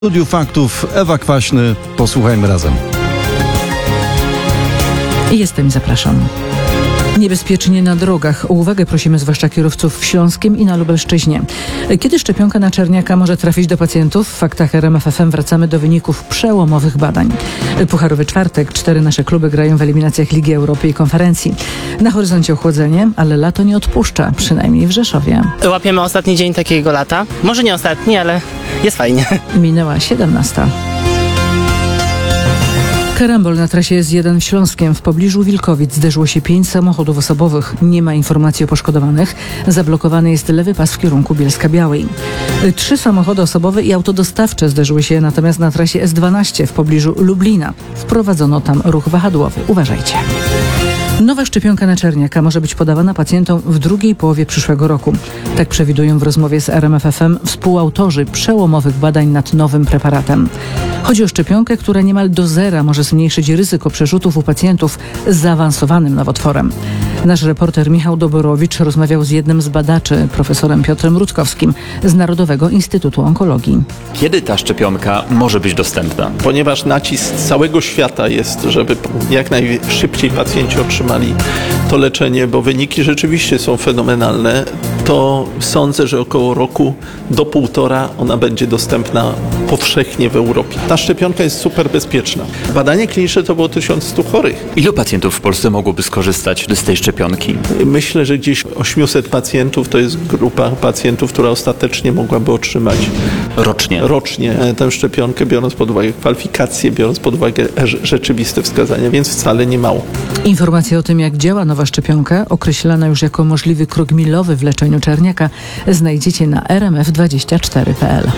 W studiu faktów Ewa Kwaśny. Posłuchajmy razem. Jestem i zapraszam. Niebezpiecznie na drogach. O uwagę prosimy zwłaszcza kierowców w Śląskiem i na Lubelszczyźnie. Kiedy szczepionka na czerniaka może trafić do pacjentów? W faktach RMF FM wracamy do wyników przełomowych badań. Pucharowy czwartek. 4 nasze kluby grają w eliminacjach Ligi Europy i konferencji. Na horyzoncie ochłodzenie, ale lato nie odpuszcza, przynajmniej w Rzeszowie. Łapiemy ostatni dzień takiego lata. Może nie ostatni, ale jest fajnie. Minęła 17. Karambol na trasie S1 w Śląskiem. W pobliżu Wilkowic zderzyło się 5 samochodów osobowych. Nie ma informacji o poszkodowanych. Zablokowany jest lewy pas w kierunku Bielska-Białej. 3 samochody osobowe i auto dostawcze zderzyły się natomiast na trasie S12 w pobliżu Lublina. Wprowadzono tam ruch wahadłowy. Uważajcie. Nowa szczepionka na czerniaka może być podawana pacjentom w drugiej połowie przyszłego roku. Tak przewidują w rozmowie z RMF FM współautorzy przełomowych badań nad nowym preparatem. Chodzi o szczepionkę, która niemal do zera może zmniejszyć ryzyko przerzutów u pacjentów z zaawansowanym nowotworem. Nasz reporter Michał Doborowicz rozmawiał z jednym z badaczy, profesorem Piotrem Rutkowskim z Narodowego Instytutu Onkologii. Kiedy ta szczepionka może być dostępna? Ponieważ nacisk całego świata jest, żeby jak najszybciej pacjenci otrzymali to leczenie, bo wyniki rzeczywiście są fenomenalne, to sądzę, że około roku do 1,5 ona będzie dostępna powszechnie w Europie. Ta szczepionka jest super bezpieczna. Badanie kliniczne to było 1100 chorych. Ilu pacjentów w Polsce mogłoby skorzystać z tej szczepionki? Myślę, że gdzieś 800 pacjentów to jest grupa pacjentów, która ostatecznie mogłaby otrzymać rocznie tę szczepionkę, biorąc pod uwagę kwalifikacje, biorąc pod uwagę rzeczywiste wskazania, więc wcale nie mało. Informacje o tym, jak działa nowa szczepionka, określana już jako możliwy krok milowy w leczeniu czerniaka, znajdziecie na rmf24.pl.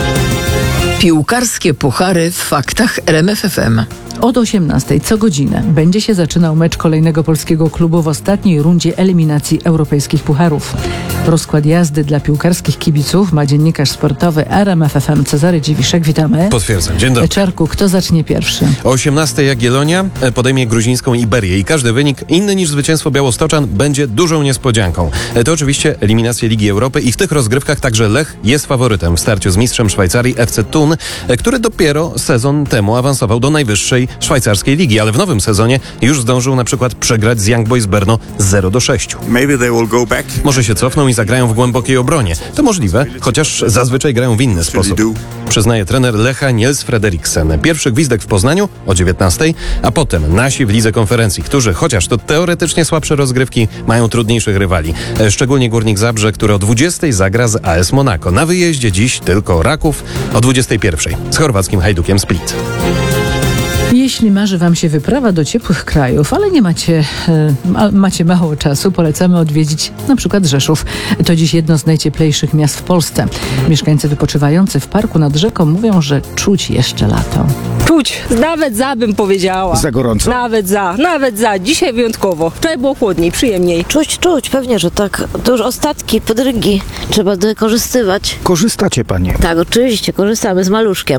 Piłkarskie puchary w faktach RMF FM. Od 18:00 co godzinę będzie się zaczynał mecz kolejnego polskiego klubu w ostatniej rundzie eliminacji europejskich pucharów. Rozkład jazdy dla piłkarskich kibiców ma dziennikarz sportowy RMF FM Cezary Dziwiszek. Witamy. Potwierdzam. Dzień dobry. Czarku, kto zacznie pierwszy? O 18:00 Jagiellonia podejmie gruzińską Iberię i każdy wynik inny niż zwycięstwo Białostoczan będzie dużą niespodzianką. To oczywiście eliminacje Ligi Europy i w tych rozgrywkach także Lech jest faworytem w starciu z mistrzem Szwajcarii FC Thun, który dopiero sezon temu awansował do najwyższej szwajcarskiej ligi, ale w nowym sezonie już zdążył na przykład przegrać z Young Boys Brno 0-6. Może się cofną i zagrają w głębokiej obronie. To możliwe, chociaż zazwyczaj grają w inny sposób. Przyznaje trener Lecha Niels Frederiksen. Pierwszy gwizdek w Poznaniu o 19:00, a potem nasi w Lidze Konferencji, którzy chociaż to teoretycznie słabsze rozgrywki mają trudniejszych rywali. Szczególnie Górnik Zabrze, który o 20:00 zagra z AS Monaco. Na wyjeździe dziś tylko Raków o 21:00 z chorwackim Hajdukiem Split. Jeśli marzy Wam się wyprawa do ciepłych krajów, ale nie macie mało czasu, polecamy odwiedzić na przykład Rzeszów. To dziś jedno z najcieplejszych miast w Polsce. Mieszkańcy wypoczywający w parku nad rzeką mówią, że czuć jeszcze lato. Czuć, nawet za bym powiedziała. Za gorąco? Nawet za. Dzisiaj wyjątkowo. Wczoraj było chłodniej, przyjemniej. Czuć, pewnie, że tak. To już ostatki, podrygi. Trzeba wykorzystywać. Korzystacie panie? Tak, oczywiście, korzystamy z maluszkiem.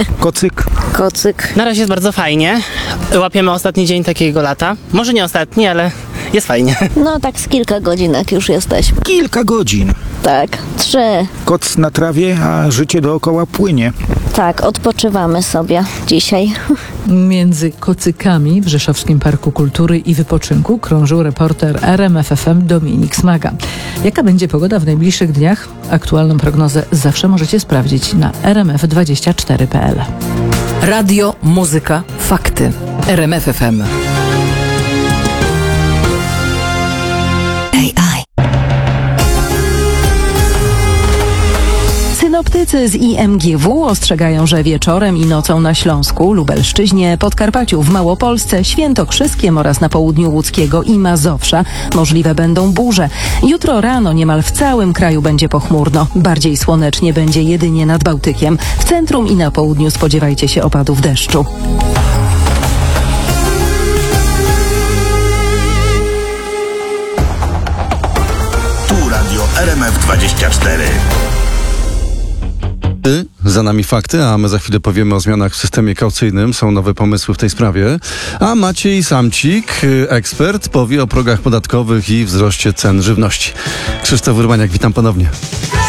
Kocyk. Na razie jest bardzo fajnie. Łapiemy ostatni dzień takiego lata. Może nie ostatni, ale jest fajnie. No tak z kilka godzinek już jesteśmy. Kilka godzin. Tak, 3. Koc na trawie, a życie dookoła płynie. Tak, odpoczywamy sobie dzisiaj. Między kocykami w Rzeszowskim Parku Kultury i Wypoczynku krążył reporter RMF FM Dominik Smaga. Jaka będzie pogoda w najbliższych dniach? Aktualną prognozę zawsze możecie sprawdzić na rmf24.pl. Radio, muzyka, fakty. RMF FM. Synoptycy z IMGW ostrzegają, że wieczorem i nocą na Śląsku, Lubelszczyźnie, Podkarpaciu, w Małopolsce, Świętokrzyskiem oraz na południu Łódzkiego i Mazowsza możliwe będą burze. Jutro rano niemal w całym kraju będzie pochmurno. Bardziej słonecznie będzie jedynie nad Bałtykiem. W centrum i na południu spodziewajcie się opadów deszczu. Tu Radio RMF24. Za nami fakty, a my za chwilę powiemy o zmianach w systemie kaucyjnym. Są nowe pomysły w tej sprawie. A Maciej Samcik, ekspert, powie o progach podatkowych i wzroście cen żywności. Krzysztof Urbaniak, witam ponownie.